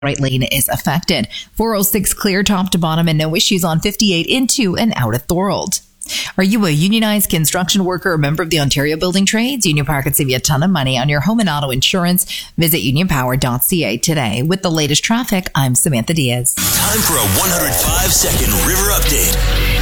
right lane is affected. 406 clear top to bottom and no issues on 58 into and out of Thorold. Are you a unionized construction worker or member of the Ontario Building Trades? Union Power can save you a ton of money on your home and auto insurance. Visit unionpower.ca today. With the latest traffic, I'm Samantha Diaz. Time for a 105-second river update.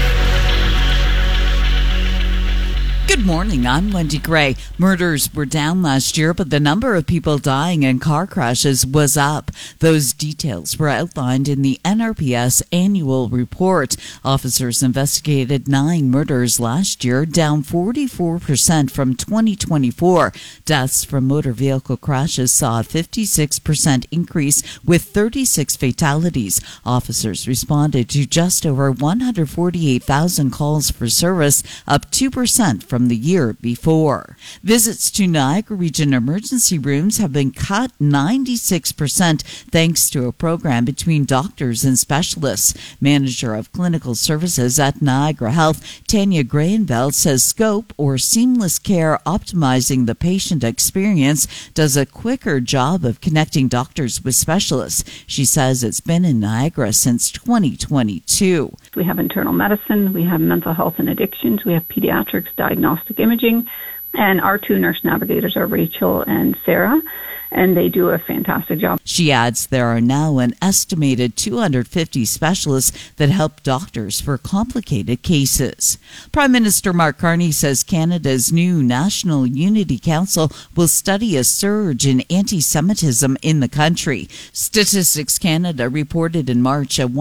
Good morning, I'm Wendy Gray. Murders were down last year, but the number of people dying in car crashes was up. Those details were outlined in the NRPS annual report. Officers investigated 9 murders last year, down 44% from 2024. Deaths from motor vehicle crashes saw a 56% increase with 36 fatalities. Officers responded to just over 148,000 calls for service, up 2% from the year before. Visits to Niagara Region emergency rooms have been cut 96% thanks to a program between doctors and specialists. Manager of Clinical Services at Niagara Health, Tanya Grayenveld, says SCOPE, or Seamless Care Optimizing the Patient Experience, does a quicker job of connecting doctors with specialists. She says it's been in Niagara since 2022. We have internal medicine, we have mental health and addictions, we have pediatrics, diagnostic imaging, and our 2 nurse navigators are Rachel and Sarah, and they do a fantastic job. She adds there are now an estimated 250 specialists that help doctors for complicated cases. Prime Minister Mark Carney says Canada's new National Unity Council will study a surge in anti-Semitism in the country. Statistics Canada reported in March a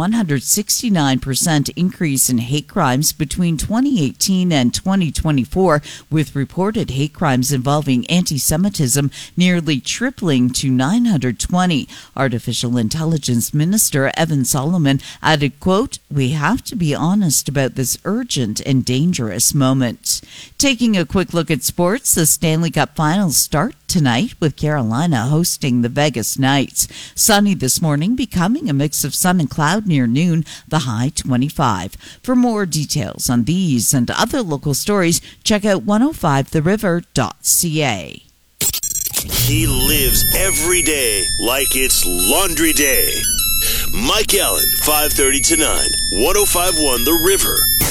169% increase in hate crimes between 2018 and 2024, with reported hate crimes involving anti-Semitism nearly tripling to 920. Artificial Intelligence Minister Evan Solomon added, quote, "We have to be honest about this urgent and dangerous moment." Taking a quick look at sports, the Stanley Cup Finals start tonight with Carolina hosting the Vegas Knights. Sunny this morning, becoming a mix of sun and cloud near noon, the high 25. For more details on these and other local stories, check out 105theriver.ca. He lives every day like it's laundry day. Mike Allen, 5:30 to 9, 105.1 The River.